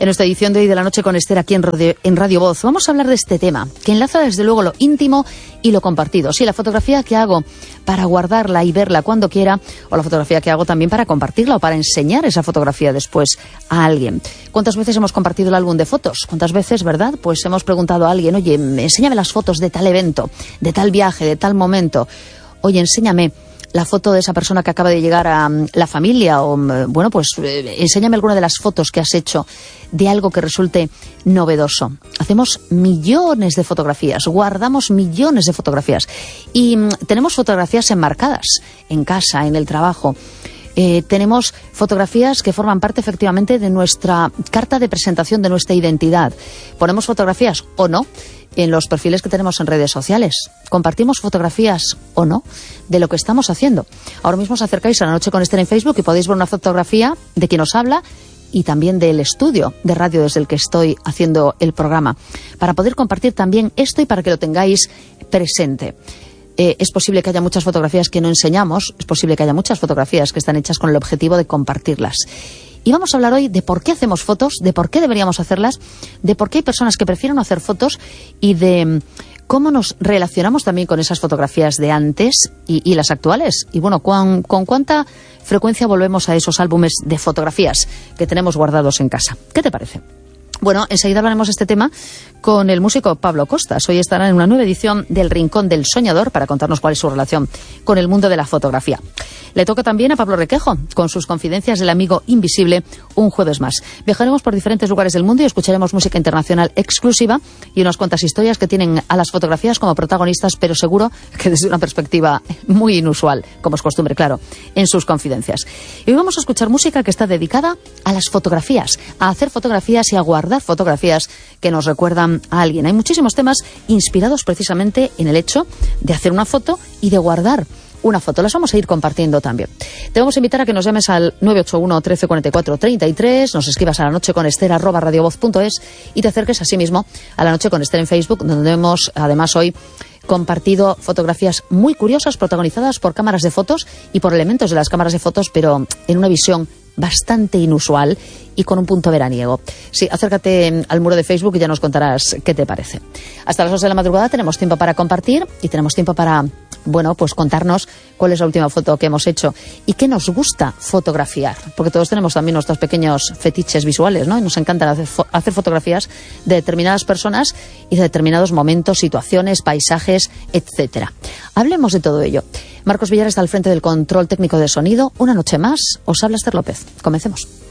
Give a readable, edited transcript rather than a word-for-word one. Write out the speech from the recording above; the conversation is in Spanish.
En nuestra edición de hoy de la noche con Esther aquí en Radio Voz vamos a hablar de este tema que enlaza desde luego lo íntimo y lo compartido. Sí, la fotografía que hago para guardarla y verla cuando quiera, o la fotografía que hago también para compartirla o para enseñar esa fotografía después a alguien. ¿Cuántas veces hemos compartido el álbum de fotos? ¿Cuántas veces, verdad? Pues hemos preguntado a alguien, oye, enséñame las fotos de tal evento, de tal viaje, de tal momento. Oye, enséñame la foto de esa persona que acaba de llegar a la familia, o bueno, pues enséñame alguna de las fotos que has hecho de algo que resulte novedoso. Hacemos millones de fotografías, guardamos millones de fotografías y tenemos fotografías enmarcadas en casa, en el trabajo. Tenemos fotografías que forman parte efectivamente de nuestra carta de presentación, de nuestra identidad. Ponemos fotografías o no en los perfiles que tenemos en redes sociales. Compartimos fotografías o no de lo que estamos haciendo. Ahora mismo os acercáis a La Noche con Esther en Facebook y podéis ver una fotografía de quien os habla y también del estudio de radio desde el que estoy haciendo el programa, para poder compartir también esto y para que lo tengáis presente. Es posible que haya muchas fotografías que no enseñamos, es posible que haya muchas fotografías que están hechas con el objetivo de compartirlas. Y vamos a hablar hoy de por qué hacemos fotos, de por qué deberíamos hacerlas, de por qué hay personas que prefieren no hacer fotos y de cómo nos relacionamos también con esas fotografías de antes y las actuales. Y bueno, con cuánta frecuencia volvemos a esos álbumes de fotografías que tenemos guardados en casa. ¿Qué te parece? Bueno, enseguida hablaremos de este tema con el músico Pablo Costas. Hoy estará en una nueva edición del Rincón del Soñador para contarnos cuál es su relación con el mundo de la fotografía. Le toca también a Pablo Requejo con sus confidencias del amigo invisible un jueves más. Viajaremos por diferentes lugares del mundo y escucharemos música internacional exclusiva y unas cuantas historias que tienen a las fotografías como protagonistas, pero seguro que desde una perspectiva muy inusual, como es costumbre, claro, en sus confidencias. Y hoy vamos a escuchar música que está dedicada a las fotografías, a hacer fotografías y a guardar fotografías que nos recuerdan a alguien. Hay muchísimos temas inspirados precisamente en el hecho de hacer una foto y de guardar una foto. Las vamos a ir compartiendo también. Te vamos a invitar a que nos llames al 981 13 44 33, nos escribas a lanocheconester@radiovoz.es y te acerques asimismo a La Noche con Esther en Facebook, donde hemos además hoy compartido fotografías muy curiosas protagonizadas por cámaras de fotos y por elementos de las cámaras de fotos, pero en una visión bastante inusual y con un punto veraniego. Sí, acércate al muro de Facebook y ya nos contarás qué te parece. Hasta las 2 de la madrugada tenemos tiempo para compartir y tenemos tiempo para, bueno, pues contarnos cuál es la última foto que hemos hecho y qué nos gusta fotografiar, porque todos tenemos también nuestros pequeños fetiches visuales, ¿no? Y nos encantan hacer fotografías de determinadas personas y de determinados momentos, situaciones, paisajes, etcétera. Hablemos de todo ello. Marcos Villar está al frente del control técnico de sonido. Una noche más, os habla Esther López. Comencemos.